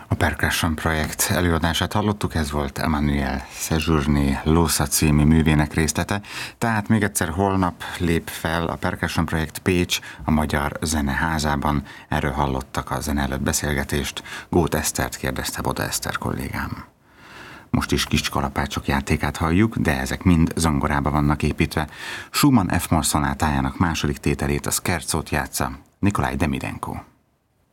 A Percussion projekt előadását hallottuk, ez volt Emmanuel Sejourné Lósza című művének részlete. Tehát még egyszer holnap lép fel a Percussion projekt Pécs, a Magyar Zeneházában. Erről hallottak a zene előtt beszélgetést. Góth Esztert kérdezte Boda Eszter kollégám. Most is kis kalapácsok játékát halljuk, de ezek mind zongorába vannak építve. Schumann F-moll szonátájának második tételét, a Scherzót játsza Nikolaj Demidenko.